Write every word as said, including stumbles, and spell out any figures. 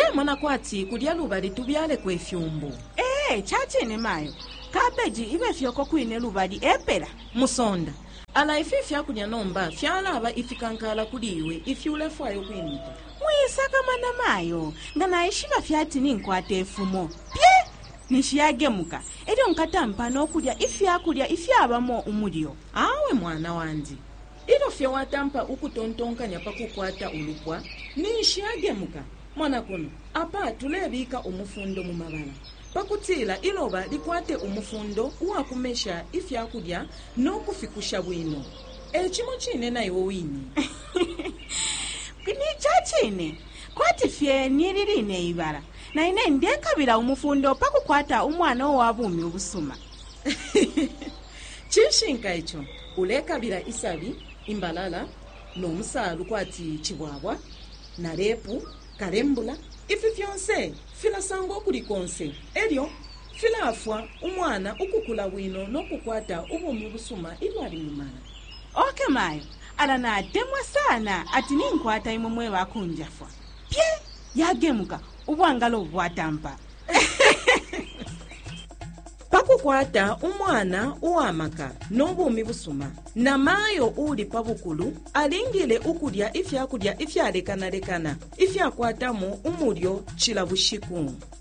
mwana kwati kulya lubali tubyale kwefyumbu. Eh, chachine mayo. Kabeji ibe fyoko kwine lubali epera. Musonda. Ala ifi fyakulya nomba fyalaba ifikankala kuliwe ifyulefwayo kwinita. Mwisaka mana mayo. Ngana ishiba fyati ninkwate efumo. Pye! Nishiyagemuka. Eri onkatampa n'okulya ifyakulya ifyabamo umulyo. Awe mwana wandi. Ilo fya watampa ukutontonkanya pakukwata ulupwa nishiyagemuka. Mwana kuno apa tulebika umufundo mu mabala. Pakutila iloba likwate umufundo uwakumesha ifyakulya n'okufikusha bwino. Echimo chine nayo wini. Kini chachine. Kwati fye niriline ibara. Na ine ndekabira umufundo pakukwata umwana owabumi ubusuma. Chinshinka icho ulekabira isabi imbalala n'omusalu kwati chibwabwa na repu karembula ifi fyonse filasango okulikonse elyo filafwa umwana ukukula wino n'okukwata ubumi busuma ilwali mumana. Oke mayo ala na demwa sana ati ninkwata imumwe bakunjafwa. Pye yagemuka ubwangalo bwatampa. Pakukwata umwana uwamaka n'obumi busuma na mayo uli pabukulu alingile ukulya ifyakulya ifyalekanalekana ifyakwatamo umulyo chila bushiku.